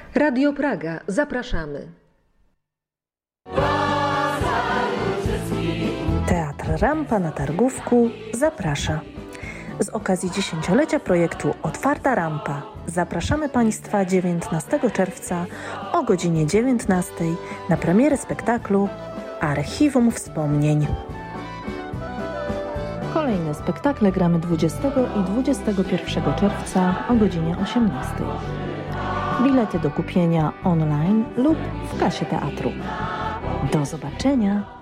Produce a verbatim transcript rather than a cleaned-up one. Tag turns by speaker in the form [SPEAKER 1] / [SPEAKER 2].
[SPEAKER 1] Radio Praga. Zapraszamy.
[SPEAKER 2] Teatr Rampa na Targówku zaprasza. Z okazji dziesięciolecia projektu Otwarta Rampa zapraszamy Państwa dziewiętnastego czerwca o godzinie dziewiętnastej na premierę spektaklu Archiwum Wspomnień. Kolejne spektakle gramy dwudziestego i dwudziestego pierwszego czerwca o godzinie osiemnastej. Bilety do kupienia online lub w kasie teatru. Do zobaczenia!